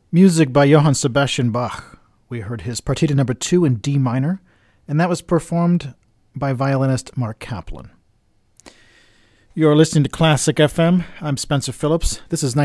Music by Johann Sebastian Bach. We heard his Partita number 2 in D minor, and that was performed by violinist Mark Kaplan. You're listening to Classic FM. I'm Spencer Phillips. This is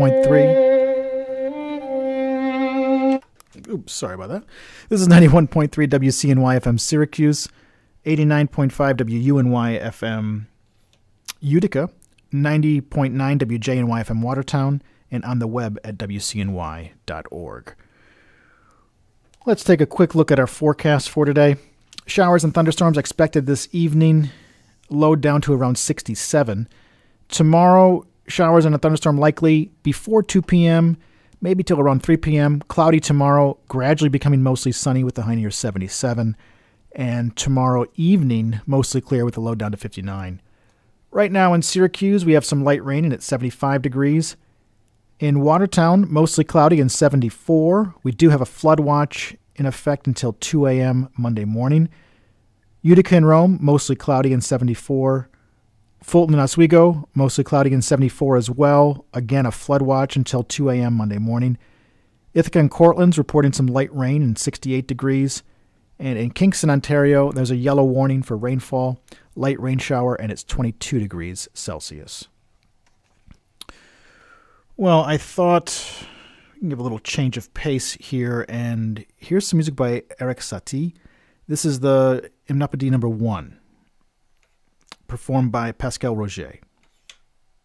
91.3. Oops, sorry about that. This is 91.3 WCNY FM Syracuse, 89.5 WUNY FM Utica, 90.9 WJNY FM Watertown, and on the web at WCNY.org. Let's take a quick look at our forecast for today. Showers and thunderstorms expected this evening, low down to around 67. Tomorrow, showers and a thunderstorm likely before 2 p.m., maybe till around 3 p.m. Cloudy tomorrow, gradually becoming mostly sunny with the high near 77. And tomorrow evening, mostly clear with the low down to 59. Right now in Syracuse, we have some light rain and it's 75 degrees. In Watertown, mostly cloudy and 74. We do have a flood watch in effect until 2 a.m. Monday morning. Utica and Rome, mostly cloudy and 74. Fulton and Oswego, mostly cloudy and 74 as well. Again, a flood watch until 2 a.m. Monday morning. Ithaca and Cortland's reporting some light rain and 68 degrees. And in Kingston, Ontario, there's a yellow warning for rainfall, light rain shower, and it's 22 degrees Celsius. Well, I thought we can give a little change of pace here, and here's some music by Erik Satie. This is the Hymnopédie number 1, performed by Pascal Roger.